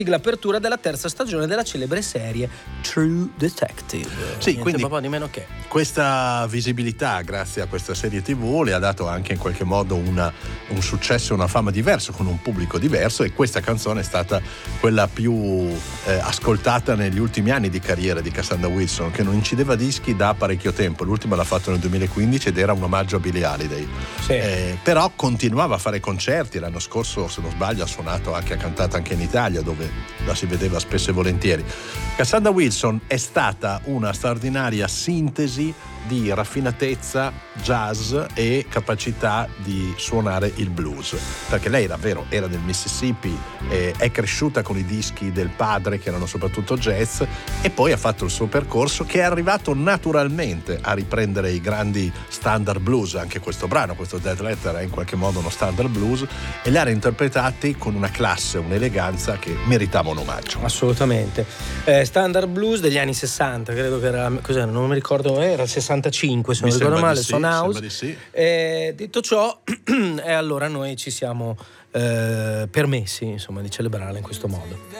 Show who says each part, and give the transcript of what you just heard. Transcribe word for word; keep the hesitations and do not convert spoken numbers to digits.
Speaker 1: l'apertura della terza stagione della celebre serie True Detective.
Speaker 2: Sì,
Speaker 1: Niente
Speaker 2: quindi
Speaker 1: proprio di meno che
Speaker 2: questa visibilità grazie a questa serie tivù le ha dato anche in qualche modo una, un successo e una fama diverso, con un pubblico diverso, e questa canzone è stata quella più eh, ascoltata negli ultimi anni di carriera di Cassandra Wilson, che non incideva dischi da parecchio tempo. L'ultima l'ha fatto nel duemilaquindici ed era un omaggio a Billie Holiday.
Speaker 1: sì.
Speaker 2: eh, però continuava a fare concerti. L'anno scorso, se non sbaglio, ha suonato anche, ha cantato anche in Italia, dove la si vedeva spesso e volentieri. Cassandra Wilson è stata una straordinaria sintesi di raffinatezza, jazz e capacità di suonare il blues, perché lei davvero era del Mississippi, eh, è cresciuta con i dischi del padre che erano soprattutto jazz, e poi ha fatto il suo percorso, che è arrivato naturalmente a riprendere i grandi standard blues. Anche questo brano, questo Dead Letter, è in qualche modo uno standard blues, e li ha reinterpretati con una classe, un'eleganza che meritava un omaggio.
Speaker 1: Assolutamente. eh, standard blues degli anni sessanta, credo che era, cos'era, non mi ricordo, era il sessantacinque se non
Speaker 2: Mi
Speaker 1: ricordo
Speaker 2: sembra
Speaker 1: male,
Speaker 2: di sì,
Speaker 1: Son House.
Speaker 2: sembra di sì.
Speaker 1: Eh, detto ciò, e allora noi ci siamo eh, permessi, insomma, di celebrarla in questo modo.